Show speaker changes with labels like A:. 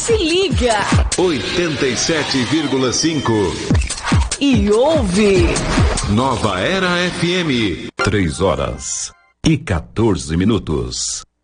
A: Se liga.
B: 87,5.
A: E ouve.
B: Nova Era FM.
C: 3 horas e 14 minutos.